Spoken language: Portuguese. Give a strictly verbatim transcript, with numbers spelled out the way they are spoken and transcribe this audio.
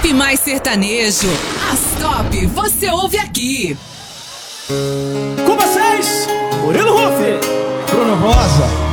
Top Mais Sertanejo. As top você ouve aqui. Com vocês, Murilo Rufi, Bruno Rosa.